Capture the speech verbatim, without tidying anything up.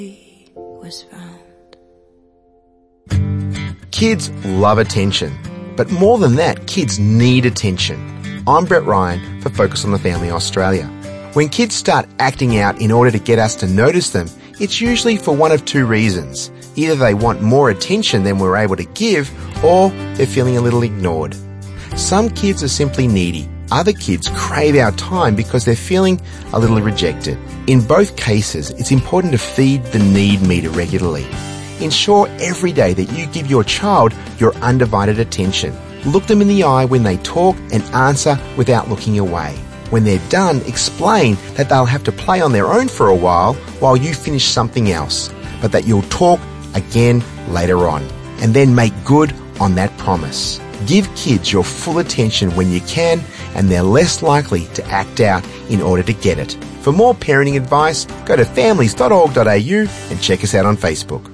was found. Kids love attention, but more than that, kids need attention. I'm Brett Ryan for Focus on the Family Australia. When kids start acting out in order to get us to notice them, it's usually for one of two reasons. Either they want more attention than we're able to give, or they're feeling a little ignored. Some kids are simply needy. Other kids crave our time because they're feeling a little rejected. In both cases, it's important to feed the need meter regularly. Ensure every day that you give your child your undivided attention. Look them in the eye when they talk and answer without looking away. When they're done, explain that they'll have to play on their own for a while while you finish something else, but that you'll talk again later on, and then make good on that promise. Give kids your full attention when you can, and they're less likely to act out in order to get it. For more parenting advice, go to families dot org dot a u and check us out on Facebook.